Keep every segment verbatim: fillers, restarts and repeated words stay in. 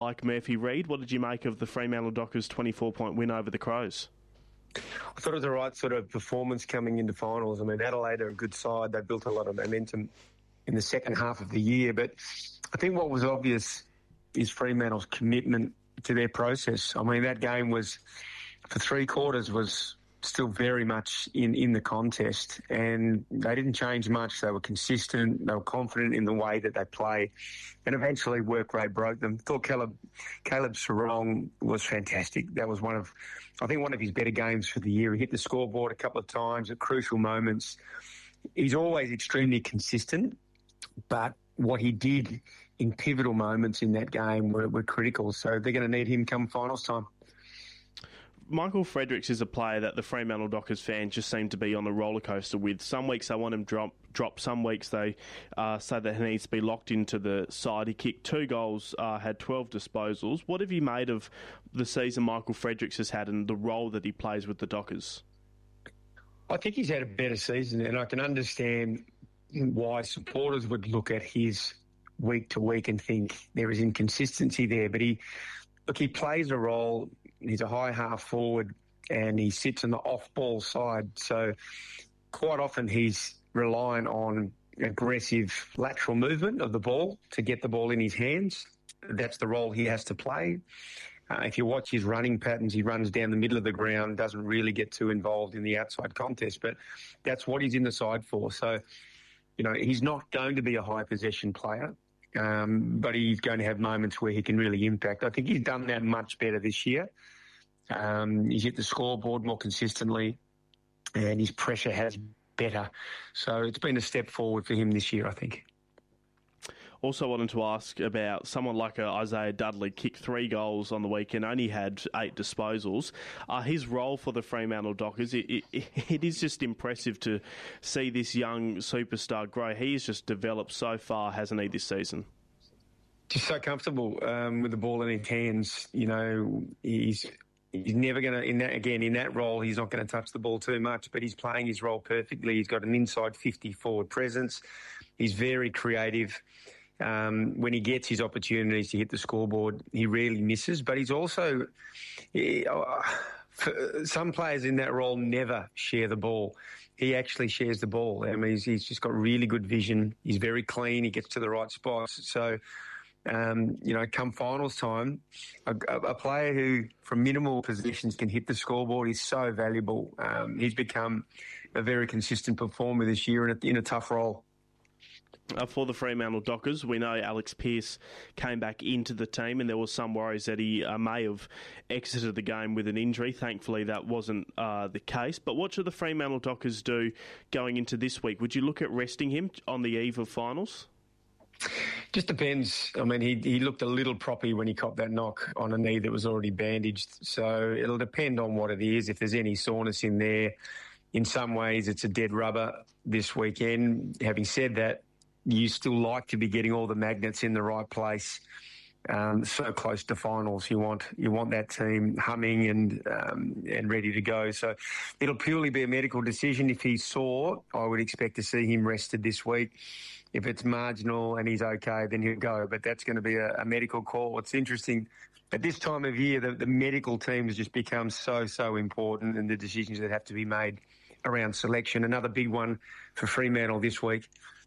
like Murphy-Reid. What did you make of the Fremantle Dockers' twenty-four point win over the Crows? I thought it was the right sort of performance coming into finals. I mean, Adelaide are a good side. They built a lot of momentum in the second half of the year. But I think what was obvious is Fremantle's commitment to their process. I mean, that game was, for three quarters, was still very much in, in the contest, and they didn't change much. They were consistent. They were confident in the way that they play, and eventually work rate broke them. Thought Caleb, Caleb Sarong was fantastic. That was one of, I think, one of his better games for the year. He hit the scoreboard a couple of times at crucial moments. He's always extremely consistent, but what he did in pivotal moments in that game were, were critical. So they're going to need him come finals time. Michael Fredericks is a player that the Fremantle Dockers fans just seem to be on a roller coaster with. Some weeks they want him drop, drop. Some weeks they uh, say that he needs to be locked into the side. He kicked two goals, uh, had twelve disposals. What have you made of the season Michael Fredericks has had and the role that he plays with the Dockers? I think he's had a better season, and I can understand why supporters would look at his week to week and think there is inconsistency there. But he, look, he plays a role. He's a high half forward and he sits on the off-ball side. So quite often he's relying on aggressive lateral movement of the ball to get the ball in his hands. That's the role he has to play. Uh, if you watch his running patterns, he runs down the middle of the ground, doesn't really get too involved in the outside contest, but that's what he's in the side for. So, you know, he's not going to be a high possession player. Um, but he's going to have moments where he can really impact. I think he's done that much better this year. Um, he's hit the scoreboard more consistently and his pressure has better. So it's been a step forward for him this year, I think. Also wanted to ask about someone like uh, Isaiah Dudley, kicked three goals on the weekend, only had eight disposals. Uh, his role for the Fremantle Dockers, it, it, it is just impressive to see this young superstar grow. He has just developed so far, hasn't he, this season? Just so comfortable um, with the ball in his hands. You know, he's he's never going to, in that again, in that role, he's not going to touch the ball too much, but he's playing his role perfectly. He's got an inside fifty forward presence. He's very creative. Um, when he gets his opportunities to hit the scoreboard, he rarely misses. But he's also, he, uh, for some players in that role never share the ball. He actually shares the ball. I mean, he's, he's just got really good vision. He's very clean. He gets to the right spots. So, um, you know, come finals time, a, a player who from minimal positions can hit the scoreboard is so valuable. Um, he's become a very consistent performer this year in a, in a tough role. Uh, for the Fremantle Dockers, we know Alex Pearce came back into the team and there was some worries that he uh, may have exited the game with an injury. Thankfully, that wasn't uh, the case. But what should the Fremantle Dockers do going into this week? Would you look at resting him on the eve of finals? Just depends. I mean, he he looked a little proppy when he copped that knock on a knee that was already bandaged. So it'll depend on what it is. If there's any soreness in there, in some ways it's a dead rubber this weekend. Having said that, you still like to be getting all the magnets in the right place, um, so close to finals. You want you want that team humming and um, and ready to go. So it'll purely be a medical decision. If he's sore, I would expect to see him rested this week. If it's marginal and he's okay, then he'll go. But that's going to be a, a medical call. It's interesting. At this time of year, the, the medical team has just become so, so important, and the decisions that have to be made around selection. Another big one for Fremantle this week.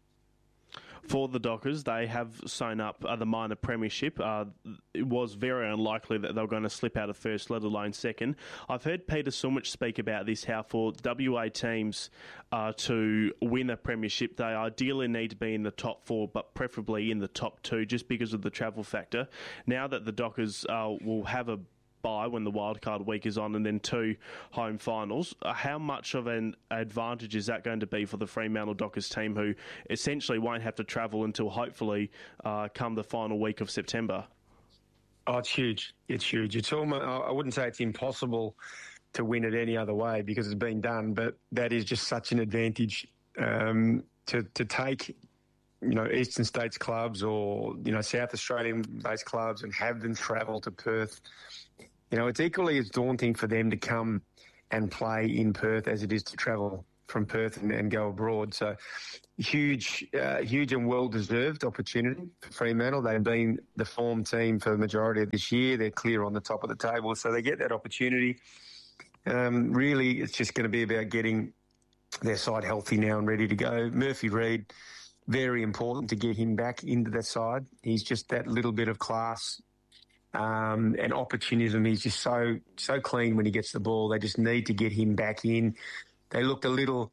For the Dockers, they have sewn up uh, the minor premiership. Uh, it was very unlikely that they were going to slip out of first, let alone second. I've heard Peter Sumich speak about this, how for W A teams uh, to win a premiership, they ideally need to be in the top four, but preferably in the top two, just because of the travel factor. Now that the Dockers uh, will have a bye when the wildcard week is on and then two home finals, uh, how much of an advantage is that going to be for the Fremantle Dockers team, who essentially won't have to travel until hopefully uh, come the final week of September? Oh, it's huge. It's huge. It's almost, I wouldn't say it's impossible to win it any other way because it's been done, but that is just such an advantage um, to, to take, you know, Eastern States clubs or, you know, South Australian-based clubs and have them travel to Perth. You know, it's equally as daunting for them to come and play in Perth as it is to travel from Perth and, and go abroad. So huge, uh, huge and well-deserved opportunity for Fremantle. They've been the form team for the majority of this year. They're clear on the top of the table, so they get that opportunity. Um, really, it's just going to be about getting their side healthy now and ready to go. Murphy Reid, very important to get him back into that side. He's just that little bit of class um, and opportunism. He's just so so clean when he gets the ball. They just need to get him back in. They looked a little...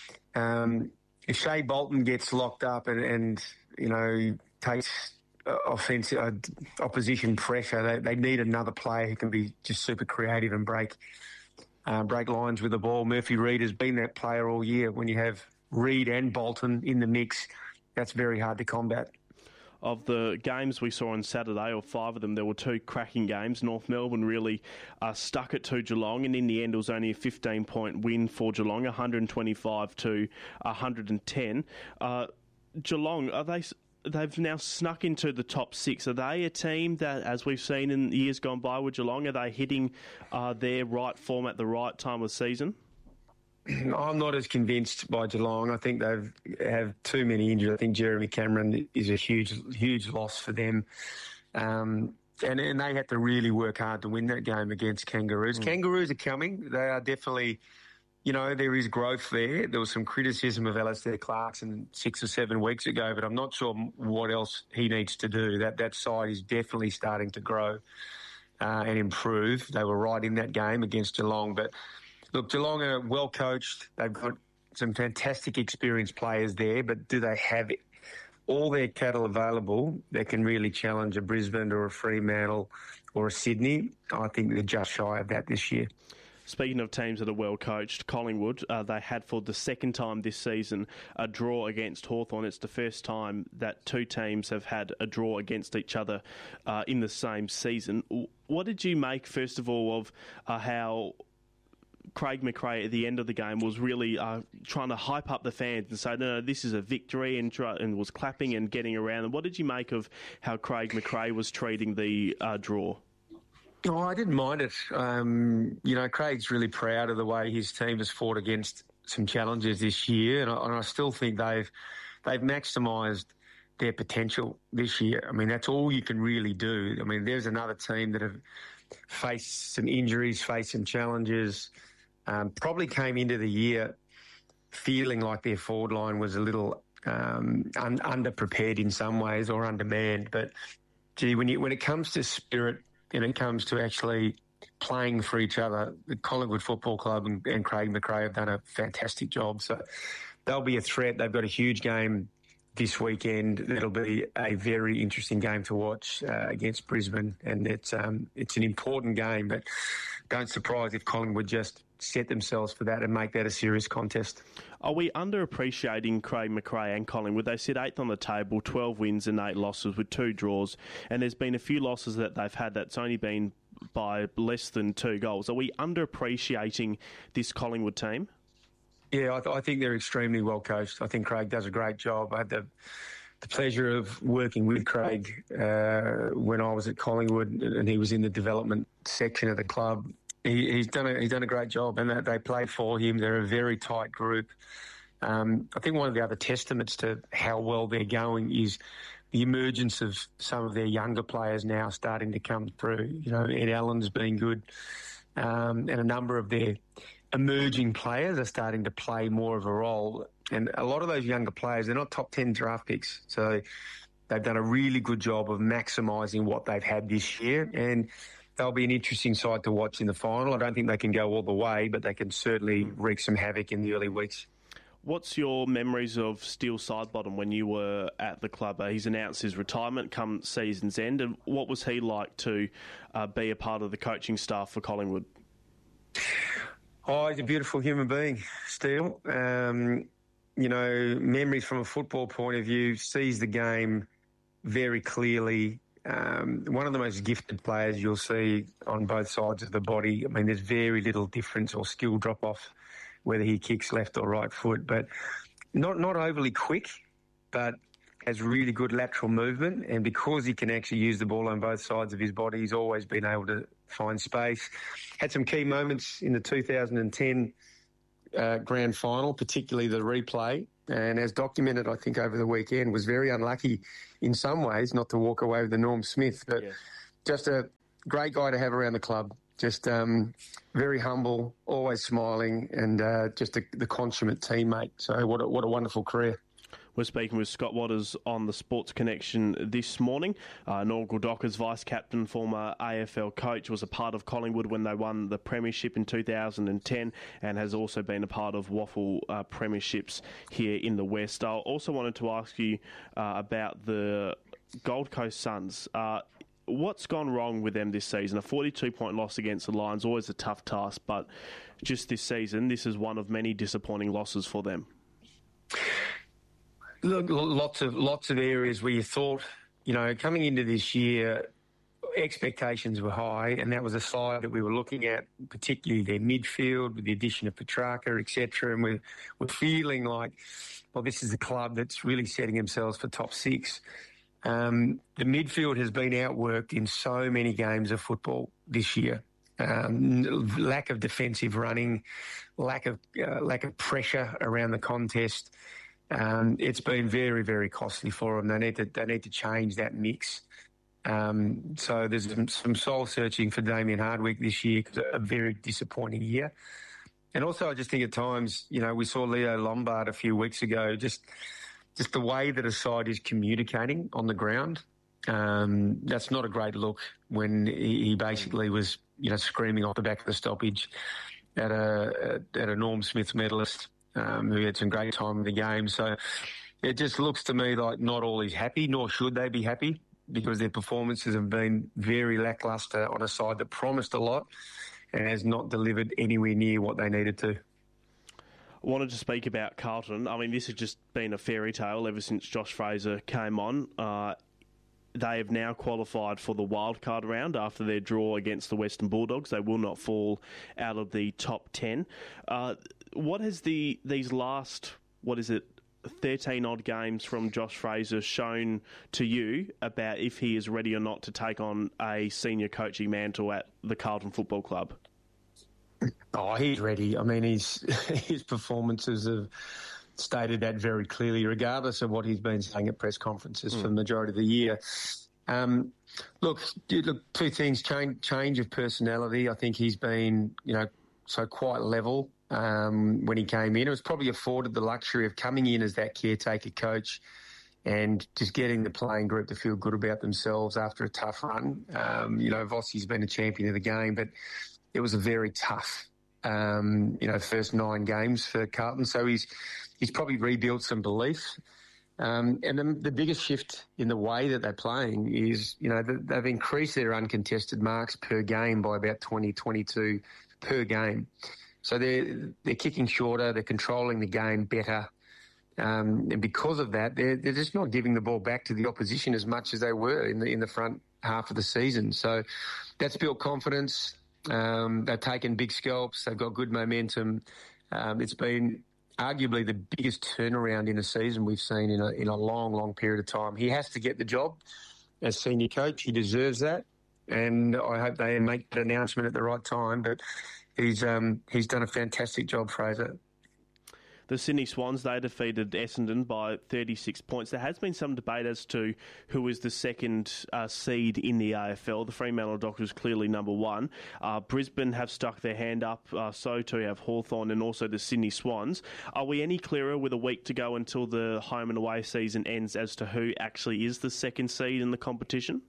Um, if Shea Bolton gets locked up and, and you know, takes offensive uh, opposition pressure, they, they need another player who can be just super creative and break uh, break lines with the ball. Murphy Reid has been that player all year. When you have Reid and Bolton in the mix, that's very hard to combat. Of the games we saw on Saturday, or five of them, there were two cracking games. North Melbourne really uh, stuck it to Geelong, and in the end it was only a fifteen-point win for Geelong, one twenty-five to one ten. Uh, Geelong, are they... They've now snuck into the top six. Are they a team that, as we've seen in years gone by with Geelong, are they hitting uh, their right form at the right time of season? I'm not as convinced by Geelong. I think they've have too many injuries. I think Jeremy Cameron is a huge, huge loss for them. Um, and, and they had to really work hard to win that game against Kangaroos. Mm. Kangaroos are coming. They are definitely... You know, there is growth there. There was some criticism of Alistair Clarkson six or seven weeks ago, but I'm not sure what else he needs to do. That that side is definitely starting to grow uh, and improve. They were right in that game against Geelong. But, look, Geelong are well coached. They've got some fantastic experienced players there, but do they have all their cattle available that can really challenge a Brisbane or a Fremantle or a Sydney? I think they're just shy of that this year. Speaking of teams that are well coached, Collingwood, uh, they had for the second time this season a draw against Hawthorn. It's the first time that two teams have had a draw against each other uh, in the same season. What did you make, first of all, of uh, how Craig McRae at the end of the game was really uh, trying to hype up the fans and say, no, no, this is a victory, and, try, and was clapping and getting around? And what did you make of how Craig McRae was treating the uh, draw? Oh, I didn't mind it. Um, you know, Craig's really proud of the way his team has fought against some challenges this year, and I, and I still think they've they've maximised their potential this year. I mean, that's all you can really do. I mean, there's another team that have faced some injuries, faced some challenges, um, probably came into the year feeling like their forward line was a little um, un- under-prepared in some ways or undermanned. But, gee, when you when it comes to spirit, and it comes to actually playing for each other, the Collingwood Football Club and, and Craig McRae have done a fantastic job. So they'll be a threat. They've got a huge game this weekend. It'll be a very interesting game to watch uh, against Brisbane, and it's um, it's an important game. But don't surprise if Collingwood just set themselves for that and make that a serious contest. Are we underappreciating Craig McRae and Collingwood? They sit eighth on the table, twelve wins and eight losses with two draws, and there's been a few losses that they've had that's only been by less than two goals. Are we underappreciating this Collingwood team? Yeah, I, th- I think they're extremely well coached. I think Craig does a great job. I had the the pleasure of working with Craig uh, when I was at Collingwood, and he was in the development section of the club. He, he's done a he's done a great job, and they play for him. They're a very tight group. Um, I think one of the other testaments to how well they're going is the emergence of some of their younger players now starting to come through. You know, Ed Allen's been good, um, and a number of their emerging players are starting to play more of a role. And a lot of those younger players, they're not top ten draft picks, so they've done a really good job of maximising what they've had this year, and they'll be an interesting side to watch in the final. I don't think they can go all the way, but they can certainly wreak some havoc in the early weeks. What's your memories of Steele Sidebottom when you were at the club? Uh, he's announced his retirement come season's end, and what was he like to uh, be a part of the coaching staff for Collingwood? Oh, he's a beautiful human being, Steele. Um, you know, memories from a football point of view, sees the game very clearly. Um, one of the most gifted players you'll see on both sides of the body. I mean, there's very little difference or skill drop-off whether he kicks left or right foot, but not not overly quick, but has really good lateral movement. And because he can actually use the ball on both sides of his body, he's always been able to find space. Had some key moments in the two thousand ten uh, grand final, particularly the replay, and as documented, I think, over the weekend, was very unlucky in some ways not to walk away with the Norm Smith. But yeah. Just a great guy to have around the club. Just um, very humble, always smiling, and uh, just a, the consummate teammate. So what a, what a wonderful career. We're speaking with Scott Watters on the Sports Connection this morning. Uh, Norgal Dockers vice-captain, former A F L coach, was a part of Collingwood when they won the premiership in two thousand ten and has also been a part of WAFL uh, premierships here in the West. I also wanted to ask you uh, about the Gold Coast Suns. Uh, what's gone wrong with them this season? A forty-two point loss against the Lions, always a tough task, but just this season, this is one of many disappointing losses for them. Look, lots of lots of areas where you thought, you know, coming into this year, expectations were high, and that was a side that we were looking at, particularly their midfield with the addition of Petrarca, et cetera. And we're, we're feeling like, well, this is a club that's really setting themselves for top six. Um, the midfield has been outworked in so many games of football this year. Um, lack of defensive running, lack of uh, lack of pressure around the contest. Um, it's been very, very costly for them. They need to they need to change that mix. Um, so there's some, some soul searching for Damien Hardwick this year, because a very disappointing year. And also, I just think at times, you know, we saw Leo Lombard a few weeks ago. Just just the way that a side is communicating on the ground. Um, that's not a great look when he, he basically was, you know, screaming off the back of the stoppage at a at a Norm Smith medalist. Um, who had some great time in the game. So it just looks to me like not all is happy, nor should they be happy, because their performances have been very lacklustre on a side that promised a lot and has not delivered anywhere near what they needed to. I wanted to speak about Carlton. I mean, this has just been a fairy tale ever since Josh Fraser came on. Uh, they have now qualified for the wildcard round after their draw against the Western Bulldogs. They will not fall out of the top ten. Uh, what has the these last, what is it, thirteen odd games from Josh Fraser shown to you about if he is ready or not to take on a senior coaching mantle at the Carlton Football Club? Oh, he's ready. I mean, his his performances have stated that very clearly, regardless of what he's been saying at press conferences mm. for the majority of the year. Um, look, look, two things: change change of personality. I think he's been, you know, so quite level. Um, when he came in, it was probably afforded the luxury of coming in as that caretaker coach and just getting the playing group to feel good about themselves after a tough run. Um, you know, Vossi's been a champion of the game, but it was a very tough, um, you know, first nine games for Carlton. So he's he's probably rebuilt some belief. Um, and then the biggest shift in the way that they're playing is, you know, they've increased their uncontested marks per game by about twenty, twenty-two per game. So they're, they're kicking shorter, they're controlling the game better. Um, and because of that, they're, they're just not giving the ball back to the opposition as much as they were in the in the front half of the season. So that's built confidence. Um, they've taken big scalps. They've got good momentum. Um, it's been arguably the biggest turnaround in a season we've seen in a, in a long, long period of time. He has to get the job as senior coach. He deserves that. And I hope they make that announcement at the right time. But He's um, he's done a fantastic job, Fraser. The Sydney Swans, they defeated Essendon by thirty-six points. There has been some debate as to who is the second uh, seed in the A F L. The Fremantle Dockers clearly number one. Uh, Brisbane have stuck their hand up, uh, so too have Hawthorn and also the Sydney Swans. Are we any clearer with a week to go until the home and away season ends as to who actually is the second seed in the competition?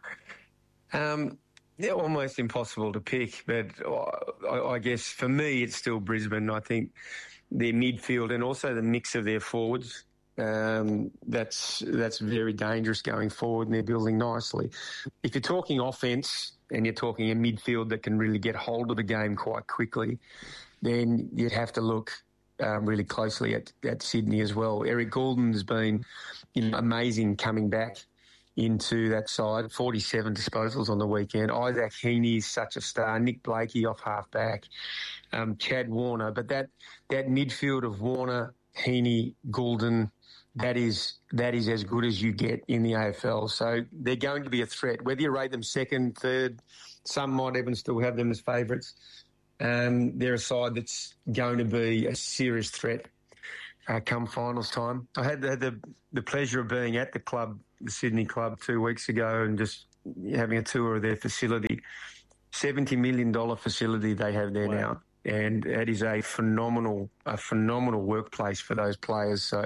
Um. They're almost impossible to pick, but I, I guess for me it's still Brisbane. I think their midfield and also the mix of their forwards, um, that's that's very dangerous going forward, and they're building nicely. If you're talking offence and you're talking a midfield that can really get hold of the game quite quickly, then you'd have to look um, really closely at, at Sydney as well. Eric Goulden's been, you know, amazing coming back into that side, forty-seven disposals on the weekend. Isaac Heaney's such a star. Nick Blakey off half-back. Um, Chad Warner. But that that midfield of Warner, Heaney, Goulden, that is that is as good as you get in the A F L. So they're going to be a threat. Whether you rate them second, third, some might even still have them as favourites. Um, they're a side that's going to be a serious threat uh, come finals time. I had, the, had the, the pleasure of being at the club, the Sydney club, two weeks ago and just having a tour of their facility. seventy million dollars facility they have there wow. now. And that is a phenomenal, a phenomenal workplace for those players. So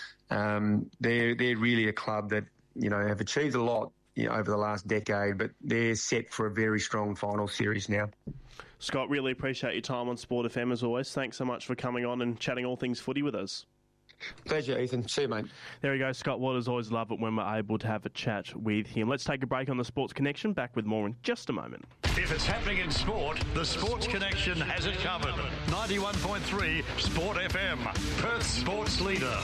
um, they're they're really a club that, you know, have achieved a lot, you know, over the last decade, but they're set for a very strong final series now. Scott, really appreciate your time on Sport F M as always. Thanks so much for coming on and chatting all things footy with us. Pleasure, Ethan. See you, mate. There we go. Scott Waters, always love it when we're able to have a chat with him. Let's take a break on the Sports Connection. Back with more in just a moment. If it's happening in sport, the Sports Connection has it covered. ninety-one point three Sport F M, Perth's sports leader.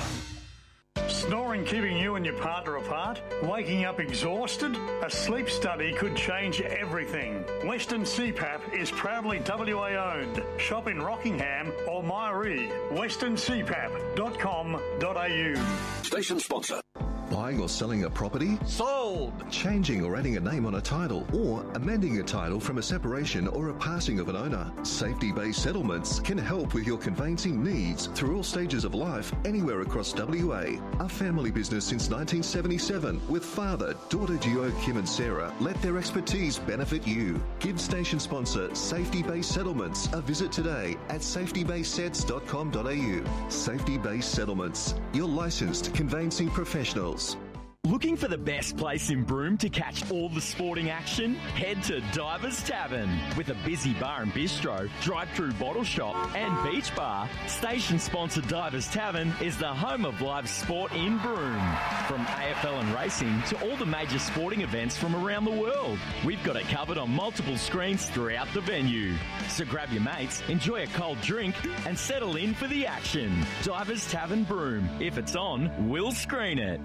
Snoring keeping you and your partner apart? Waking up exhausted? A sleep study could change everything. Western C PAP is proudly W A owned. Shop in Rockingham or Myrie. western c pap dot com dot a u. Station sponsor. Buying or selling a property? Sold! Changing or adding a name on a title, or amending a title from a separation or a passing of an owner. Safety-based settlements can help with your conveyancing needs through all stages of life, anywhere across W A. A family business since nineteen seventy-seven, with father, daughter duo Kim and Sarah, let their expertise benefit you. Give station sponsor Safety-based Settlements a visit today at safety based sets dot com dot a u. Safety-based Settlements, your licensed conveyancing professionals. Looking for the best place in Broome to catch all the sporting action? Head to Divers Tavern. With a busy bar and bistro, drive-through bottle shop and beach bar, station-sponsored Divers Tavern is the home of live sport in Broome. From A F L and racing to all the major sporting events from around the world, we've got it covered on multiple screens throughout the venue. So grab your mates, enjoy a cold drink and settle in for the action. Divers Tavern Broome. If it's on, we'll screen it.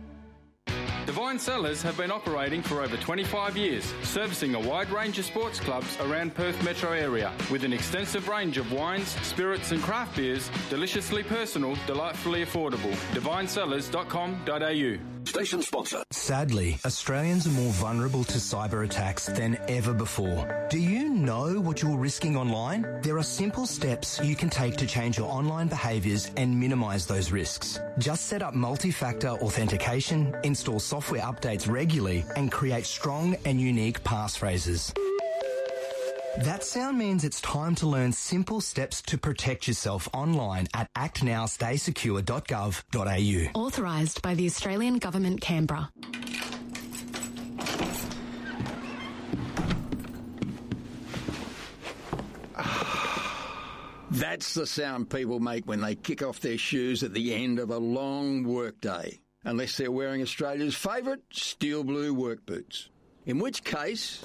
Divine Cellars have been operating for over twenty-five years, servicing a wide range of sports clubs around Perth metro area, with an extensive range of wines, spirits and craft beers, deliciously personal, delightfully affordable. divine cellars dot com dot a u. Station sponsor. Sadly, Australians are more vulnerable to cyber attacks than ever before. Do you know what you're risking online? There are simple steps you can take to change your online behaviours and minimise those risks. Just set up multi-factor authentication, install software updates regularly, and create strong and unique passphrases. That sound means it's time to learn simple steps to protect yourself online at act now stay secure dot gov dot a u. Authorised by the Australian Government, Canberra. That's the sound people make when they kick off their shoes at the end of a long workday. Unless they're wearing Australia's favourite steel blue work boots. In which case...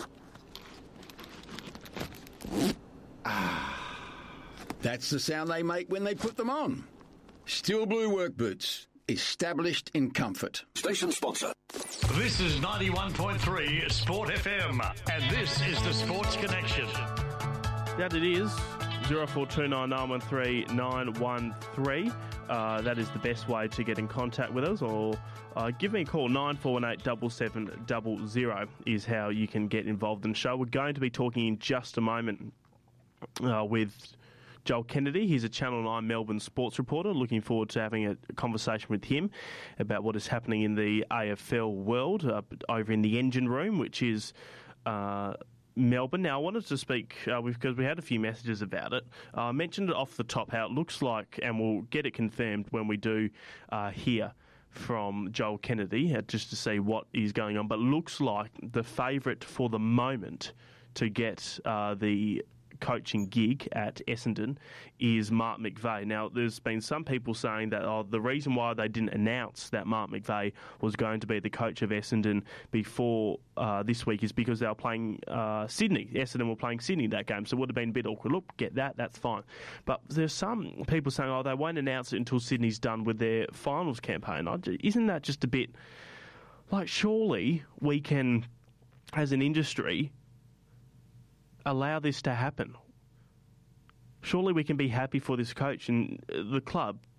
Ah, that's the sound they make when they put them on. Steel blue work boots, established in comfort. Station sponsor. This is ninety-one point three Sport F M, and this is the Sports Connection. That it is. zero four two nine nine one three nine one three. Uh, that is the best way to get in contact with us, or uh, give me a call. nine four one eight seven seven zero zero is how you can get involved in the show. We're going to be talking in just a moment uh, with Joel Kennedy. He's a Channel nine Melbourne sports reporter. Looking forward to having a conversation with him about what is happening in the A F L world uh, over in the engine room, which is... Uh, Melbourne. Now, I wanted to speak, uh, because we had a few messages about it. Uh, I mentioned it off the top how it looks like, and we'll get it confirmed when we do uh, hear from Joel Kennedy, uh, just to see what is going on. But it looks like the favourite for the moment to get uh, the coaching gig at Essendon is Mark McVeigh. Now, there's been some people saying that oh, the reason why they didn't announce that Mark McVeigh was going to be the coach of Essendon before uh, this week is because they were playing uh, Sydney. Essendon were playing Sydney that game, so it would have been a bit awkward. Look, get that, that's fine. But there's some people saying, oh, they won't announce it until Sydney's done with their finals campaign. Isn't that just a bit... Like, surely we can, as an industry... allow this to happen. Surely we can be happy for this coach and the club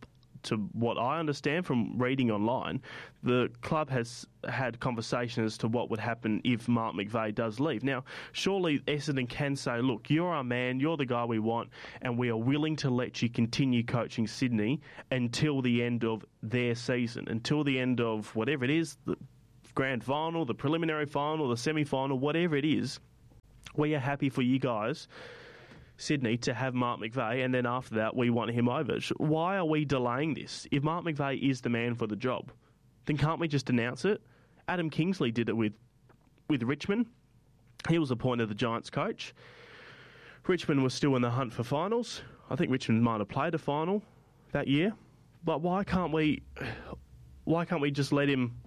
to what I understand from reading online, the club has had conversation as to what would happen if Mark McVeigh does leave. Now, surely Essendon can say, look, you're our man, you're the guy we want, and we are willing to let you continue coaching Sydney until the end of their season, until the end of whatever it is, the grand final, the preliminary final, the semi-final, whatever it is. We are happy for you guys, Sydney, to have Mark McVeigh, and then after that we want him over. Why are we delaying this? If Mark McVeigh is the man for the job, then can't we just announce it? Adam Kingsley did it with with Richmond. He was appointed the Giants coach. Richmond was still in the hunt for finals. I think Richmond might have played a final that year. But why can't we why can't we just let him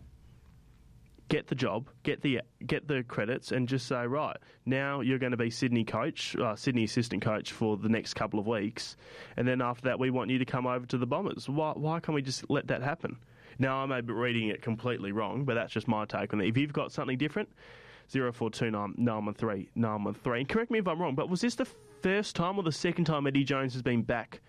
get the job, get the get the credits, and just say, right, now you're going to be Sydney coach, uh, Sydney assistant coach for the next couple of weeks, and then after that we want you to come over to the Bombers. Why why can't we just let that happen? Now, I may be reading it completely wrong, but that's just my take on it. If you've got something different, zero four two nine nine one three nine one three. And correct me if I'm wrong, but was this the first time or the second time Eddie Jones has been back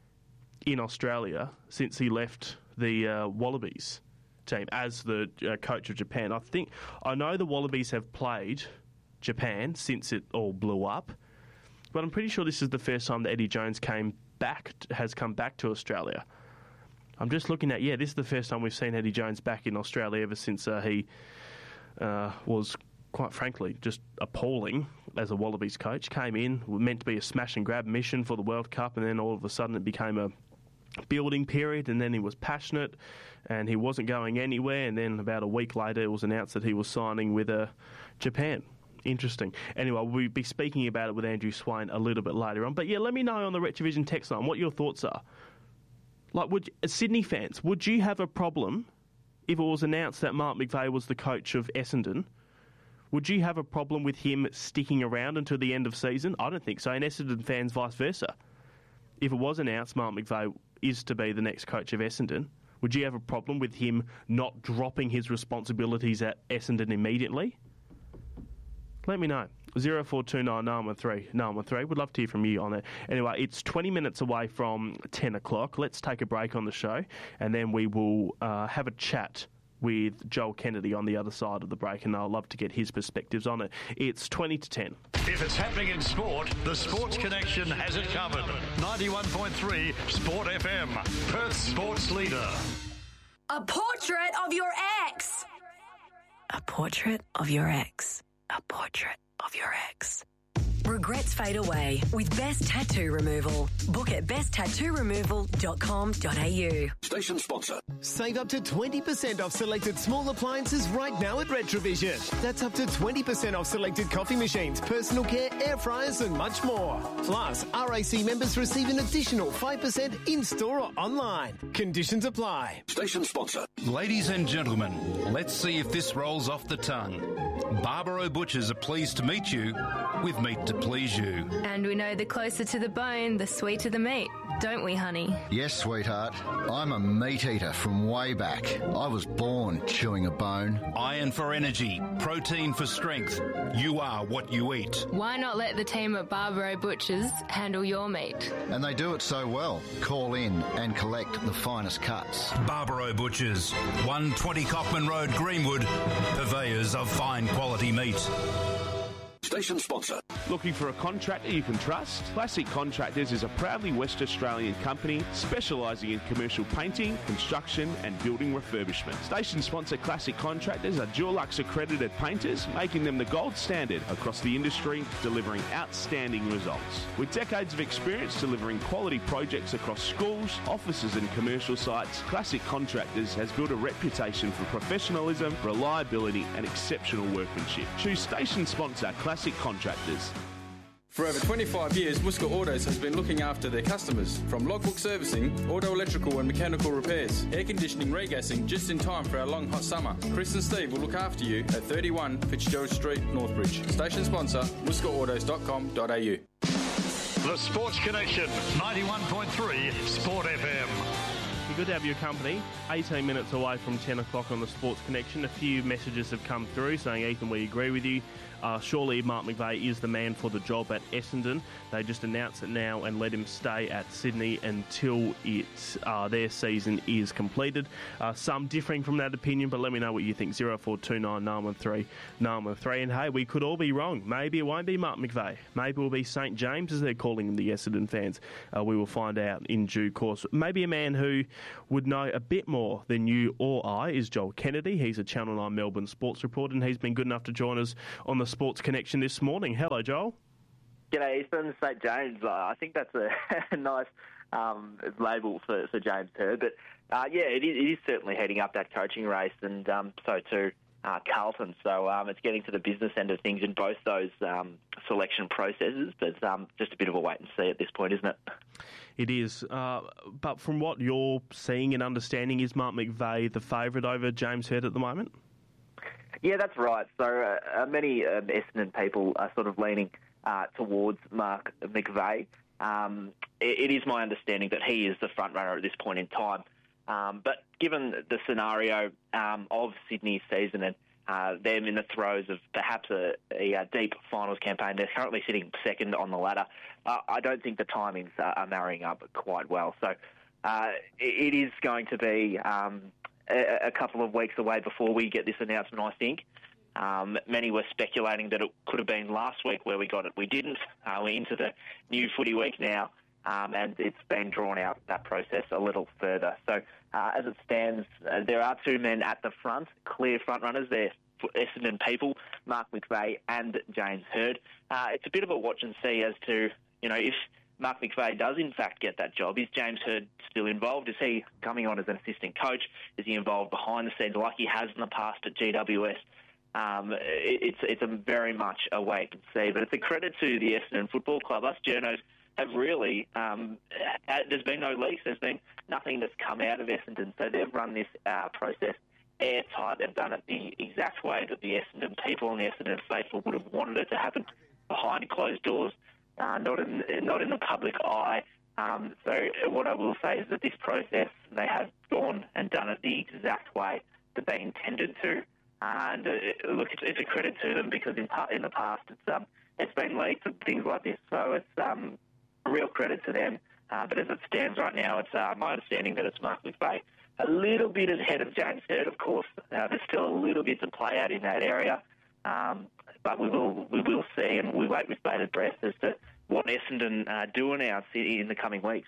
in Australia since he left the uh, Wallabies team as the uh, coach of Japan? I think I know the Wallabies have played Japan since it all blew up, but I'm pretty sure this is the first time that Eddie Jones came back has come back to Australia. I'm just looking at yeah, this is the first time we've seen Eddie Jones back in Australia ever since uh, he uh, was, quite frankly, just appalling as a Wallabies coach. Came in, meant to be a smash and grab mission for the World Cup, and then all of a sudden it became a building period, and then he was passionate and he wasn't going anywhere, and then about a week later it was announced that he was signing with uh, Japan. Interesting. Anyway, we'll be speaking about it with Andrew Swain a little bit later on. But yeah, let me know on the Retrovision text line what your thoughts are. Like, would as Sydney fans, would you have a problem if it was announced that Mark McVeigh was the coach of Essendon? Would you have a problem with him sticking around until the end of season? I don't think so. And Essendon fans, vice versa. If it was announced Mark McVeigh is to be the next coach of Essendon, would you have a problem with him not dropping his responsibilities at Essendon immediately? Let me know. zero four two nine nine one three nine one three. Would love to hear from you on it. Anyway, it's twenty minutes away from ten o'clock. Let's take a break on the show, and then we will uh, have a chat with Joel Kennedy on the other side of the break, and I'd love to get his perspectives on it. It's twenty to ten. If it's happening in sport, the Sports Connection has it covered. ninety-one point three Sport F M, Perth's sports leader. A portrait of your ex. A portrait of your ex. A portrait of your ex. Regrets fade away with Best Tattoo Removal. Book at best tattoo removal dot com dot a u. Station sponsor. Save up to twenty percent off selected small appliances right now at Retrovision. That's up to twenty percent off selected coffee machines, personal care, air fryers and much more. Plus, R A C members receive an additional five percent in-store or online. Conditions apply. Station sponsor. Ladies and gentlemen, let's see if this rolls off the tongue. Barbaro Butchers are pleased to meet you with meat to please you. And we know the closer to the bone, the sweeter the meat, don't we, honey? Yes, sweetheart. I'm a meat eater from way back. I was born chewing a bone. Iron for energy, protein for strength. You are what you eat. Why not let the team at Barbaro Butchers handle your meat? And they do it so well. Call in and collect the finest cuts. Barbaro Butchers, one twenty Cockman Road, Greenwood, purveyors of fine quality meat. Station sponsor. Looking for a contractor you can trust? Classic Contractors is a proudly West Australian company specialising in commercial painting, construction and building refurbishment. Station sponsor Classic Contractors are Dulux accredited painters, making them the gold standard across the industry, delivering outstanding results. With decades of experience delivering quality projects across schools, offices and commercial sites, Classic Contractors has built a reputation for professionalism, reliability and exceptional workmanship. Choose Station sponsor Classic Contractors. For over twenty-five years, Muska Autos has been looking after their customers. From logbook servicing, auto electrical and mechanical repairs, air conditioning, regassing, just in time for our long hot summer. Chris and Steve will look after you at thirty-one Fitzgerald Street, Northbridge. Station sponsor, muska autos dot com dot a u. The Sports Connection, ninety-one point three Sport F M. good to have your company. eighteen minutes away from ten o'clock on the Sports Connection. A few messages have come through saying, Ethan, we agree with you. Uh, surely Mark McVeigh is the man for the job at Essendon. They just announce it now and let him stay at Sydney until it, uh, their season is completed. Uh, some differing from that opinion, but let me know what you think. zero four two nine nine one three nine one three. And hey, we could all be wrong. Maybe it won't be Mark McVeigh. Maybe it will be Saint James, as they're calling him, the Essendon fans. Uh, we will find out in due course. Maybe a man who would know a bit more than you or I is Joel Kennedy. He's a Channel nine Melbourne sports reporter, and he's been good enough to join us on the Sports Connection this morning. Hello, Joel. G'day, Ethan. Saint James. Uh, I think that's a, a nice um, label for, for James Hird. But, uh, yeah, it is, it is certainly heading up that coaching race, and um, so too uh, Carlton. So um, it's getting to the business end of things in both those um, selection processes. But um, just a bit of a wait and see at this point, isn't it? It is. Uh, but from what you're seeing and understanding, is Mark McVeigh the favourite over James Hird at the moment? Yeah, that's right. So uh, many um, Essendon people are sort of leaning uh, towards Mark McVeigh. Um, it, it is my understanding that he is the front runner at this point in time. Um, but given the scenario um, of Sydney's season and uh, them in the throes of perhaps a, a deep finals campaign, they're currently sitting second on the ladder. Uh, I don't think the timings are, are marrying up quite well. So uh, it, it is going to be Um, a couple of weeks away before we get this announcement, I think. Um, many were speculating that it could have been last week where we got it. We didn't. Uh, we're into the new footy week now, um, and it's been drawn out, that process, a little further. So uh, as it stands, uh, there are two men at the front, clear front runners. They're Essendon people, Mark McVeigh and James Hird. Uh, it's a bit of a watch and see as to, you know, if Mark McVeigh does in fact get that job, is James Hird still involved? Is he coming on as an assistant coach? Is he involved behind the scenes like he has in the past at G W S? Um, it, it's it's a very much a wait and see, but it's a credit to the Essendon Football Club. Us journos have really, um, there's been no leaks, there's been nothing that's come out of Essendon, so they've run this uh, process airtight. They've done it the exact way that the Essendon people and the Essendon faithful would have wanted it to happen, behind closed doors. Uh, not in not in the public eye. Um, so what I will say is that this process, they have gone and done it the exact way that they intended to. Uh, and uh, look, it's, it's a credit to them because in, in the past it's um, it's been leaked and things like this. So it's um, a real credit to them. Uh, but as it stands right now, it's uh, my understanding that it's Mark McVeigh a little bit ahead of James Hird, of course. Uh, there's still a little bit to play out in that area. Um, But we will we will see, and we wait with bated breath as to what Essendon uh, do announce in the coming weeks.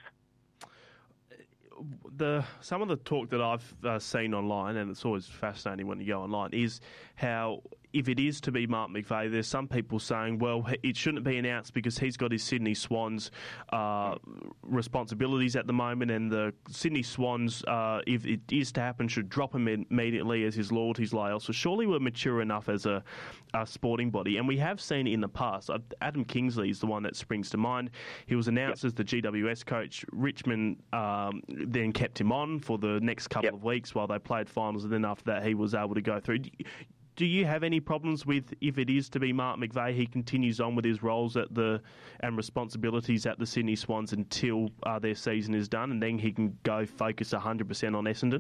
The some of the talk that I've uh, seen online, and it's always fascinating when you go online, is how if it is to be Mark McVeigh, there's some people saying, well, it shouldn't be announced because he's got his Sydney Swans uh, responsibilities at the moment, and the Sydney Swans, uh, if it is to happen, should drop him immediately as his loyalties lie elsewhere. Surely we're mature enough as a, a sporting body, and we have seen it in the past. Adam Kingsley is the one that springs to mind. He was announced yep. as the G W S coach. Richmond um, then kept him on for the next couple yep. of weeks while they played finals, and then after that he was able to go through. Do you have any problems with, if it is to be Mark McVeigh, he continues on with his roles at the and responsibilities at the Sydney Swans until uh, their season is done, and then he can go focus one hundred percent on Essendon?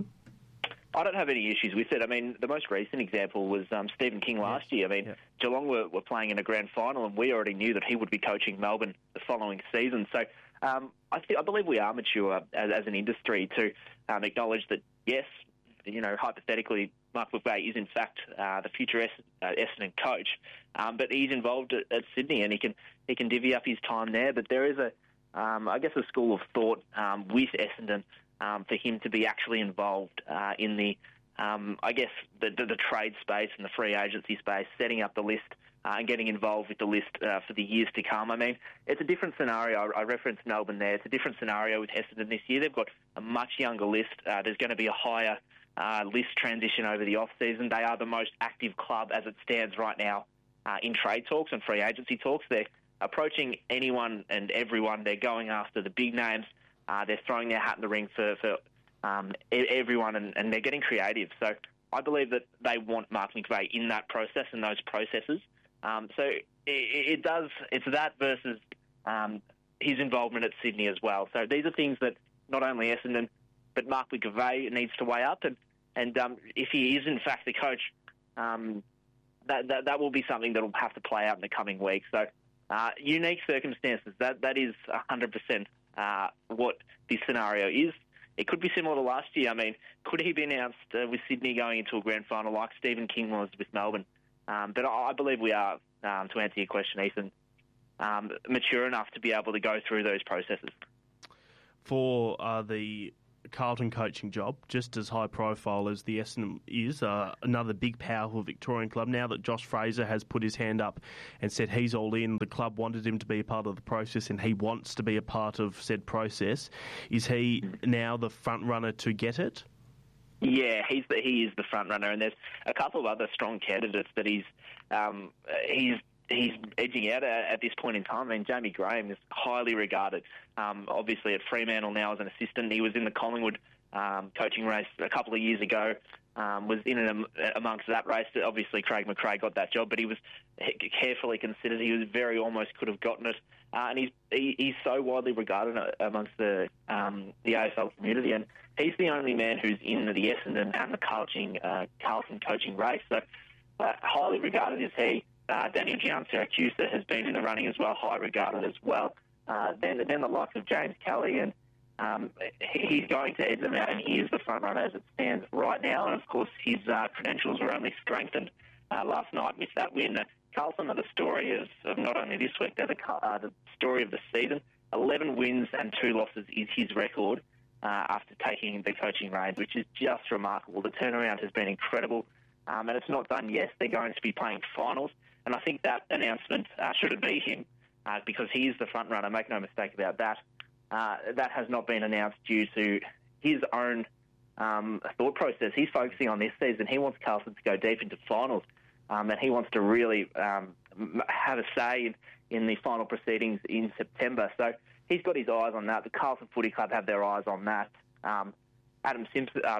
I don't have any issues with it. I mean, the most recent example was um, Stephen King last yes. year. I mean, yeah. Geelong were, were playing in a grand final, and we already knew that he would be coaching Melbourne the following season. So um, I, th- I believe we are mature as, as an industry to um, acknowledge that, yes, you know, hypothetically, Mark McVeigh is in fact uh, the future es- uh, Essendon coach, um, but he's involved at, at Sydney, and he can he can divvy up his time there. But there is a, um, I guess, a school of thought um, with Essendon um, for him to be actually involved uh, in the, um, I guess, the, the, the trade space and the free agency space, setting up the list uh, and getting involved with the list uh, for the years to come. I mean, it's a different scenario. I, I referenced Melbourne there. It's a different scenario with Essendon this year. They've got a much younger list. Uh, there's going to be a higher Uh, list transition over the off-season. They are the most active club as it stands right now uh, in trade talks and free agency talks. They're approaching anyone and everyone. They're going after the big names. Uh, they're throwing their hat in the ring for, for um, everyone, and, and they're getting creative. So I believe that they want Mark McVeigh in that process and those processes. Um, so it, it does. It's that versus um, his involvement at Sydney as well. So these are things that not only Essendon but Mark McVeigh needs to weigh up, and and um, if he is in fact the coach, um, that, that that will be something that will have to play out in the coming weeks. So uh, unique circumstances. That that is one hundred percent uh, what this scenario is. It could be similar to last year. I mean, could he be announced uh, with Sydney going into a grand final like Stephen King was with Melbourne? Um, but I, I believe we are, um, to answer your question, Ethan, um, mature enough to be able to go through those processes. For uh, the Carlton coaching job, just as high profile as the Essendon is, uh, another big, powerful Victorian club. Now that Josh Fraser has put his hand up and said he's all in, the club wanted him to be a part of the process and he wants to be a part of said process. Is he now the front runner to get it? Yeah, he's the, he is the front runner, and there's a couple of other strong candidates that he's um, he's he's edging out at, at this point in time. I mean, Jamie Graham is highly regarded, um, obviously at Fremantle now as an assistant. He was in the Collingwood um, coaching race a couple of years ago, um, was in and amongst that race. Obviously, Craig McRae got that job, but he was carefully considered. He was very almost could have gotten it, uh, and he's he, he's so widely regarded amongst the um, the A F L community, and he's the only man who's in the Essendon and the Carlton, uh, Carlton coaching race. So, uh, highly regarded is he. Uh, Daniel Giansiracusa has been in the running as well, high regarded as well. Uh, then, then the likes of James Kelly, and um, he's going to edge them out, and he is the front runner as it stands right now. And of course, his uh, credentials were only strengthened uh, last night with that win. Uh, Carlton are the story of, of not only this week, they're the, uh, the story of the season. eleven wins and two losses is his record uh, after taking the coaching reins, which is just remarkable. The turnaround has been incredible, um, and it's not done yet. They're going to be playing finals. And I think that announcement, uh, should it be him, uh, because he is the front runner, make no mistake about that, uh, that has not been announced due to his own um, thought process. He's focusing on this season. He wants Carlton to go deep into finals, um, and he wants to really um, have a say in, in the final proceedings in September. So he's got his eyes on that. The Carlton Footy Club have their eyes on that. Um, Adam Simpson uh,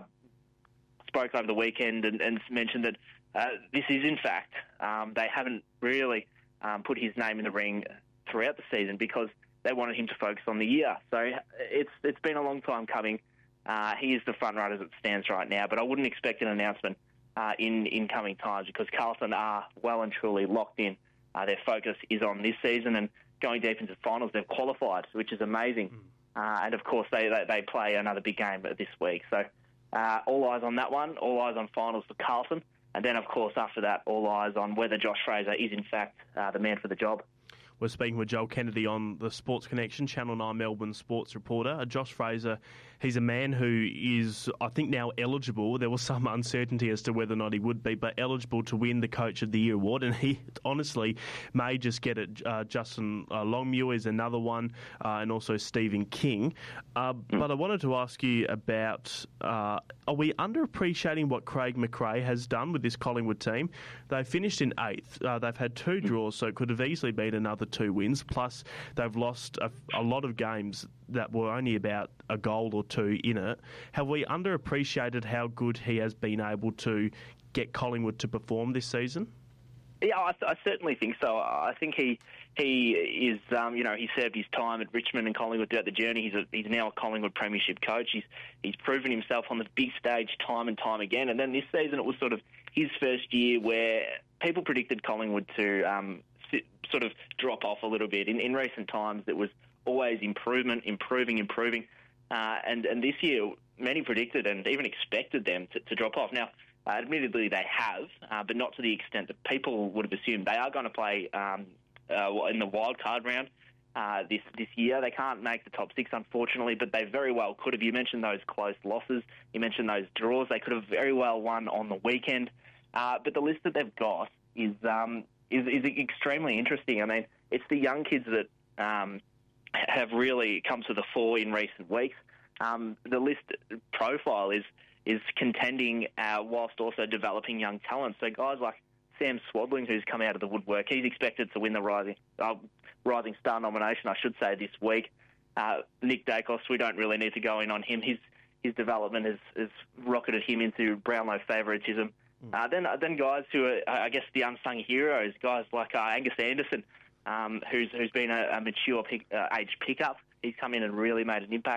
spoke over the weekend and, and mentioned that Uh, this is, in fact, um, they haven't really um, put his name in the ring throughout the season because they wanted him to focus on the year. So it's it's been a long time coming. Uh, he is the front runner as it stands right now, but I wouldn't expect an announcement uh, in, in coming times because Carlton are well and truly locked in. Uh, their focus is on this season and going deep into the finals. They've qualified, which is amazing. Mm. Uh, and, of course, they, they, they play another big game this week. So uh, all eyes on that one, all eyes on finals for Carlton. And then, of course, after that, all eyes on whether Josh Fraser is, in fact, uh, the man for the job. We're speaking with Joel Kennedy on the Sports Connection, Channel nine Melbourne sports reporter. Uh, Josh Fraser, he's a man who is, I think, now eligible. There was some uncertainty as to whether or not he would be, but eligible to win the Coach of the Year award. And he honestly may just get it. Uh, Justin uh, Longmuir is another one, uh, and also Stephen King. Uh, mm. But I wanted to ask you about, uh, are we underappreciating what Craig McRae has done with this Collingwood team? They finished in eighth. Uh, they've had two draws, so it could have easily been another two wins. Plus, they've lost a, a lot of games that were only about a goal or two in it. Have we underappreciated how good he has been able to get Collingwood to perform this season? Yeah, I, I certainly think so. I think he he is, um, you know, he served his time at Richmond and Collingwood throughout the journey. He's a, he's now a Collingwood premiership coach. He's he's proven himself on the big stage time and time again. And then this season, it was sort of his first year where people predicted Collingwood to um, sit, sort of drop off a little bit. In, in recent times, it was always improvement, improving, improving. Uh, and, and this year, many predicted and even expected them to, to drop off. Now, uh, admittedly, they have, uh, but not to the extent that people would have assumed. They are going to play um, uh, in the wild card round uh, this this year. They can't make the top six, unfortunately, but they very well could have. You mentioned those close losses. You mentioned those draws. They could have very well won on the weekend. Uh, but the list that they've got is, um, is is extremely interesting. I mean, it's the young kids that um, have really come to the fore in recent weeks. Um, the list profile is is contending uh, whilst also developing young talent. So guys like Sam Swadling, who's come out of the woodwork, he's expected to win the Rising uh, Rising Star nomination, I should say, this week. Uh, Nick Dacos, we don't really need to go in on him. His his development has, has rocketed him into Brownlow favouritism. Mm. Uh, then then guys who are, I guess, the unsung heroes, guys like uh, Angus Anderson, um, who's who's been a, a mature pick, uh, age pickup. He's come in and really made an impact.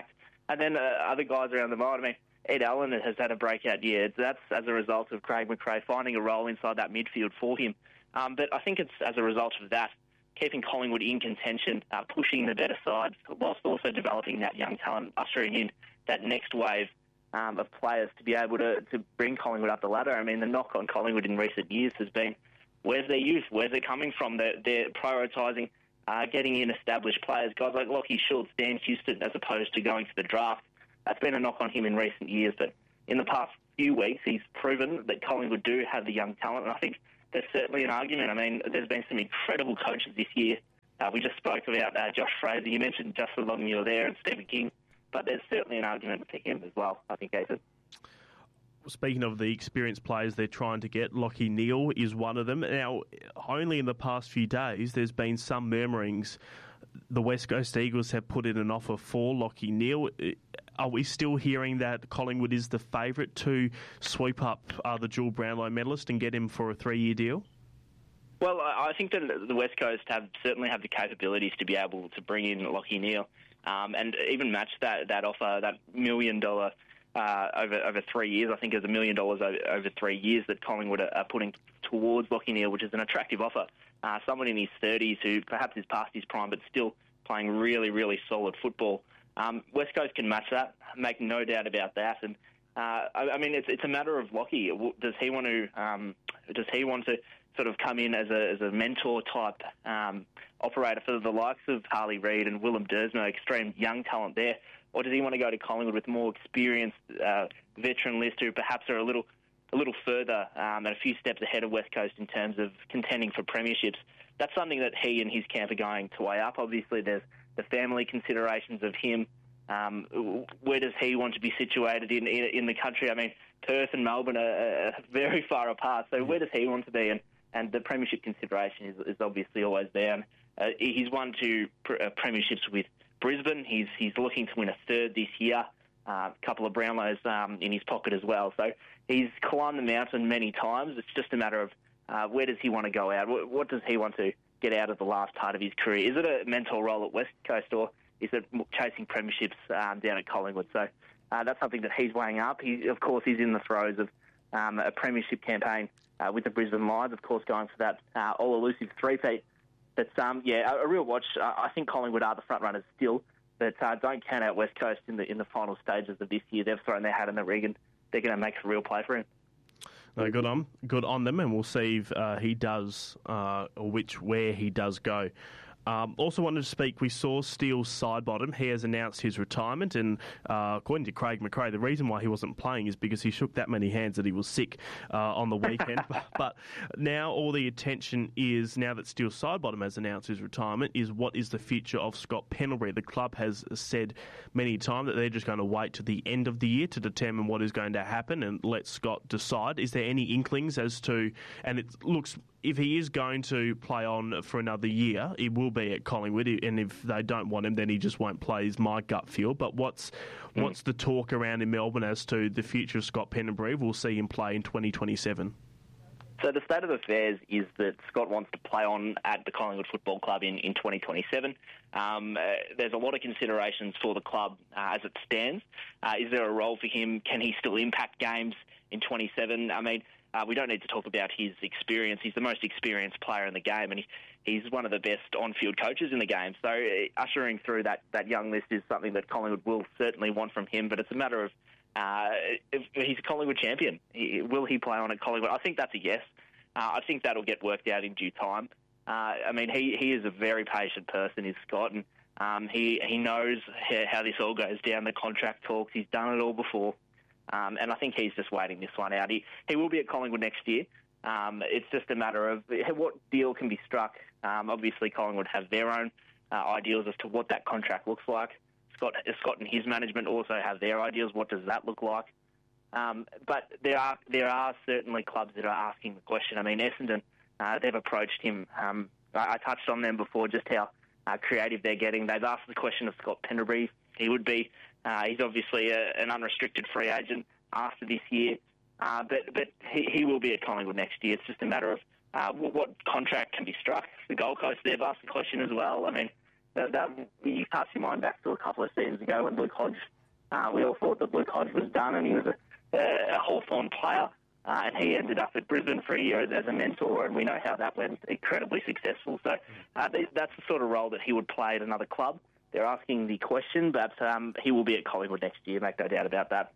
And then uh, other guys around the mine, I mean, Ed Allen has had a breakout year. That's as a result of Craig McRae finding a role inside that midfield for him. Um, but I think it's as a result of that, keeping Collingwood in contention, uh, pushing the better side, whilst also developing that young talent, ushering in that next wave um, of players to be able to, to bring Collingwood up the ladder. I mean, the knock on Collingwood in recent years has been, where's their youth? Where's it coming from? They're, they're prioritising uh, getting in established players, guys like Lachie Schultz, Dan Houston, as opposed to going to the draft. That's been a knock on him in recent years, but in the past few weeks, he's proven that Collingwood do have the young talent, and I think there's certainly an argument. I mean, there's been some incredible coaches this year. Uh, we just spoke about uh, Josh Fraser. You mentioned Justin Longmuir there and Stephen King, but there's certainly an argument for him as well, I think, Ethan. Speaking of the experienced players they're trying to get, Lachie Neale is one of them. Now, only in the past few days, there's been some murmurings. The West Coast Eagles have put in an offer for Lachie Neale. Are we still hearing that Collingwood is the favourite to sweep up uh, the dual Brownlow medalist and get him for a three-year deal? Well, I think that the West Coast have certainly have the capabilities to be able to bring in Lachie Neale um, and even match that, that offer, that million dollar uh, over over three years. I think it's a million dollars over, over three years that Collingwood are, are putting towards Lachie Neale, which is an attractive offer. Uh, someone in his thirties who perhaps is past his prime but still playing really, really solid football. Um, West Coast can match that, make no doubt about that. And uh, I, I mean, it's it's a matter of Lachie. Does he want to um, does he want to sort of come in as a as a mentor type um, operator for the likes of Harley Reid and Willem Dersma, extreme young talent there, or does he want to go to Collingwood with more experienced uh, veteran list who perhaps are a little a little further um, and a few steps ahead of West Coast in terms of contending for premierships? That's something that he and his camp are going to weigh up. Obviously, there's the family considerations of him. Um, where does he want to be situated in, in in the country? I mean, Perth and Melbourne are, are very far apart. So where does he want to be? And, and the premiership consideration is, is obviously always there. And, uh, he's won two pre- uh, premierships with Brisbane. He's he's looking to win a third this year. Uh, a couple of Brownlows um, in his pocket as well. So he's climbed the mountain many times. It's just a matter of uh, where does he want to go out? What, what does he want to get out of the last part of his career? Is it a mentor role at West Coast, or is it chasing premierships um, down at Collingwood? So uh, that's something that he's weighing up. He, of course, he's in the throes of um, a premiership campaign uh, with the Brisbane Lions, of course, going for that uh, all-elusive three-peat. But, um, yeah, a, a real watch. Uh, I think Collingwood are the front-runners still, but uh, don't count out West Coast in the in the final stages of this year. They've thrown their hat in the ring, and they're going to make a real play for him. No, good on, good on them, and we'll see if uh, he does, uh, or which where he does go. Um, also wanted to speak, we saw Steele Sidebottom. He has announced his retirement, and uh, according to Craig McRae, the reason why he wasn't playing is because he shook that many hands that he was sick uh, on the weekend. but, but now all the attention is, now that Steele Sidebottom has announced his retirement, is what is the future of Scott Pendlebury. The club has said many times that they're just going to wait to the end of the year to determine what is going to happen and let Scott decide. Is there any inklings as to, and it looks, if he is going to play on for another year, it will be at Collingwood, and if they don't want him, then he just won't play, is my gut feel. But what's mm. what's the talk around in Melbourne as to the future of Scott Pendlebury? We'll see him play in twenty twenty-seven. So the state of affairs is that Scott wants to play on at the Collingwood Football Club in, in twenty twenty-seven. Um, uh, there's a lot of considerations for the club uh, as it stands. Uh, is there a role for him? Can he still impact games in twenty-seven? I mean, Uh, we don't need to talk about his experience. He's the most experienced player in the game, and he, he's one of the best on-field coaches in the game. So uh, ushering through that, that young list is something that Collingwood will certainly want from him, but it's a matter of uh, if he's a Collingwood champion. He, will he play on at Collingwood? I think that's a yes. Uh, I think that'll get worked out in due time. Uh, I mean, he, he is a very patient person, is Scott, and um, he, he knows how this all goes down, the contract talks. He's done it all before. Um, and I think he's just waiting this one out. He, he will be at Collingwood next year. Um, it's just a matter of what deal can be struck. Um, obviously, Collingwood have their own uh, ideals as to what that contract looks like. Scott, Scott and his management also have their ideas. What does that look like? Um, but there are there are certainly clubs that are asking the question. I mean, Essendon, uh, they've approached him. Um, I, I touched on them before, just how uh, creative they're getting. They've asked the question of Scott Pendlebury. He would be. Uh, he's obviously a, an unrestricted free agent after this year, uh, but but he, he will be at Collingwood next year. It's just a matter of uh, what, what contract can be struck. The Gold Coast, they've asked the question as well. I mean, that, that, you cast your mind back to a couple of seasons ago when Luke Hodge Uh, we all thought that Luke Hodge was done, and he was a, a Hawthorn player, uh, and he ended up at Brisbane for a year as a mentor, and we know how that went, incredibly successful. So uh, that's the sort of role that he would play at another club. They're asking the question, but um, he will be at Collingwood next year, make no doubt about that.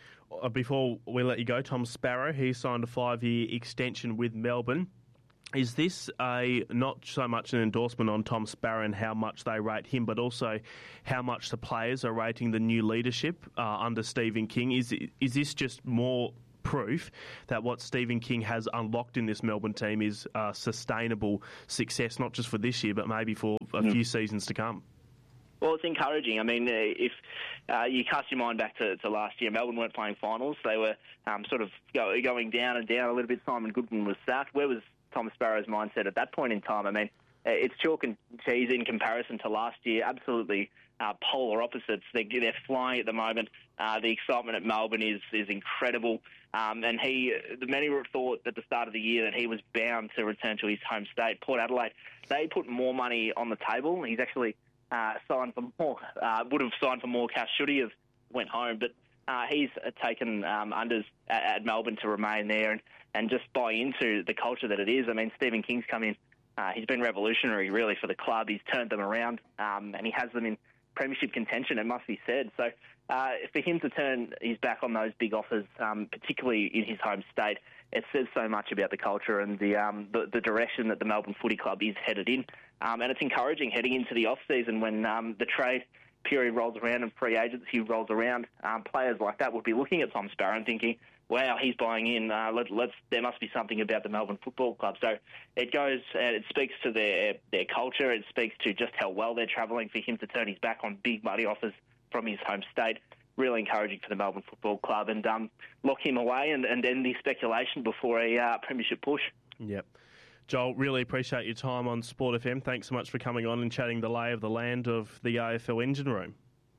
Before we let you go, Tom Sparrow, he signed a five-year extension with Melbourne. Is this a not so much an endorsement on Tom Sparrow and how much they rate him, but also how much the players are rating the new leadership uh, under Stephen King? Is is this just more proof that what Stephen King has unlocked in this Melbourne team is uh, sustainable success, not just for this year, but maybe for a mm. few seasons to come? Well, it's encouraging. I mean, if uh, you cast your mind back to, to last year, Melbourne weren't playing finals. They were um, sort of go, going down and down a little bit. Simon Goodwin was sacked. Where was Tom Sparrow's mindset at that point in time? I mean, it's chalk and cheese in comparison to last year. Absolutely uh, polar opposites. They're, they're flying at the moment. Uh, the excitement at Melbourne is is incredible. Um, and he, many thought at the start of the year that he was bound to return to his home state, Port Adelaide. They put more money on the table. He's actually uh, signed for more. Uh, would have signed for more cash should he have went home, but uh, he's taken um, unders at, at Melbourne to remain there and, and just buy into the culture that it is. I mean, Stephen King's come in. Uh, he's been revolutionary, really, for the club. He's turned them around, um, and he has them in premiership contention, it must be said. So uh, for him to turn his back on those big offers, um, particularly in his home state, it says so much about the culture and the um, the, the direction that the Melbourne Footy Club is headed in. Um, and it's encouraging heading into the off-season when um, the trade period rolls around and free agency rolls around. Um, players like that would be looking at Tom Sparrow and thinking, wow, he's buying in. Uh, let, let's, there must be something about the Melbourne Football Club. So it goes and it speaks to their their culture. It speaks to just how well they're travelling. For him to turn his back on big money offers from his home state, really encouraging for the Melbourne Football Club, and um, lock him away and, and end the speculation before a uh, premiership push. Yep. Joel, really appreciate your time on Sport F M. Thanks so much for coming on and chatting the lay of the land of the A F L engine room.